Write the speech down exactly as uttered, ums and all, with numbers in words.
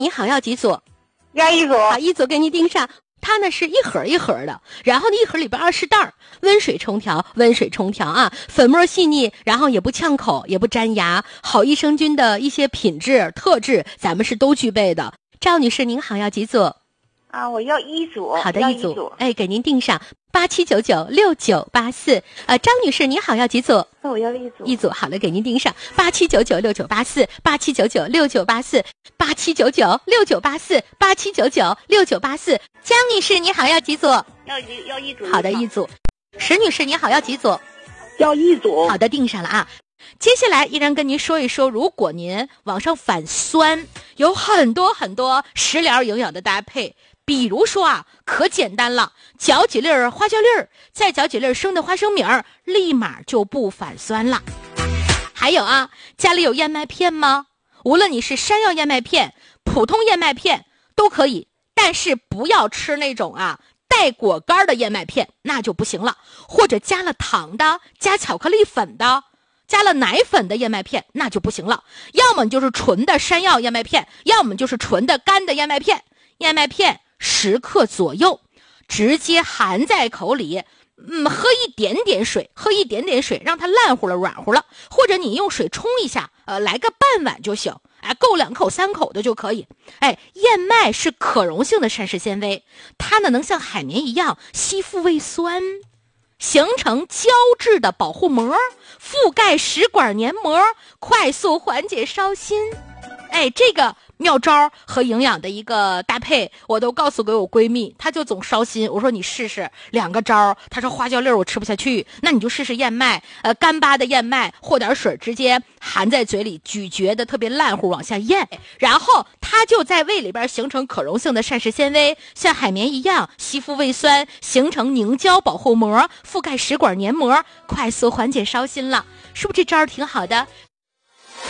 你好，要几组？ 要一组。 好，一组给你订上。它呢是一盒一盒的，然后呢一盒里边二十袋，温水冲调，温水冲调啊，粉末细腻，然后也不呛口，也不粘牙，好益生菌的一些品质特质，咱们是都具备的。赵女士您好，要几组？ 啊，我要一组。 好的， 一组。组哎，给您订上八七九九六九八四。呃，张女士您好，要几组？ 那我要一组。 一组，好了，给您订上八七九九六九八四，八七九九六九八四，八七九九六九八四，八七九九六九八四。江女士你好，要几组？ 要一要一组。 好的，一组。石女士你好，要几组？ 要一组。 好的，订上了啊。接下来依然跟您说一说，如果您往上反酸，有很多很多食疗营养的搭配。比如说啊，可简单了，搅几粒儿花椒粒儿，再搅几粒儿生的花生米儿，立马就不反酸了。还有啊，家里有燕麦片吗？无论你是山药燕麦片、普通燕麦片都可以，但是不要吃那种啊带果干的燕麦片，那就不行了。或者加了糖的、加巧克力粉的、加了奶粉的燕麦片，那就不行了。要么就是纯的山药燕麦片，要么就是纯的干的燕麦片。燕麦片十克左右，直接含在口里，嗯，喝一点点水，喝一点点水，让它烂乎了、软乎了，或者你用水冲一下，呃，来个半碗就行，哎，够两口、三口的就可以。哎，燕麦是可溶性的膳食纤维，它呢能像海绵一样吸附胃酸，形成胶质的保护膜，覆盖食管黏膜，快速缓解烧心。哎，这个妙招和营养的一个搭配，我都告诉给我闺蜜，她就总烧心。我说你试试两个招，她说花椒粒儿我吃不下去，那你就试试燕麦，呃，干巴的燕麦，和点水直接含在嘴里，咀嚼的特别烂乎往下咽，然后它就在胃里边形成可溶性的膳食纤维，像海绵一样吸附胃酸，形成凝胶保护膜，覆盖食管黏膜，快速缓解烧心了。是不是这招挺好的？